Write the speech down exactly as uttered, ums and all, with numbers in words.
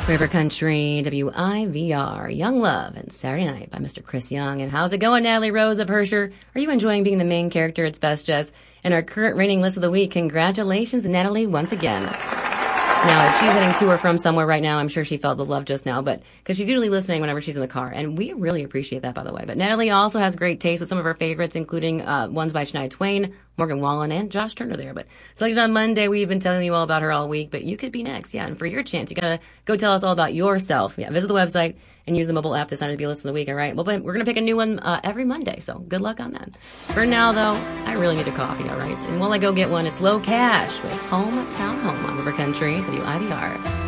River Country, W I V R, Young Love, and Saturday Night by Mister Chris Young. And how's it going, Natalie Rose of Hersher? Are you enjoying being the main character? It's Best Jess. And our current rating list of the week. Congratulations, Natalie, once again. Now, if she's heading to or from somewhere right now, I'm sure she felt the love just now, but because she's usually listening whenever she's in the car, and we really appreciate that, by the way. But Natalie also has great taste with some of her favorites, including uh, ones by Shania Twain, Morgan Wallen, and Josh Turner there. But selected on Monday, we've been telling you all about her all week, but you could be next, yeah. And for your chance, you gotta go tell us all about yourself. Yeah, visit the website and use the mobile app to sign up to be a listener of the week, all right? Well, but we're gonna pick a new one uh, every Monday, so good luck on that. For now, though, I really need a coffee, all right? And while I go get one, it's Low Cash with Hometown Home on River Country, W I V R.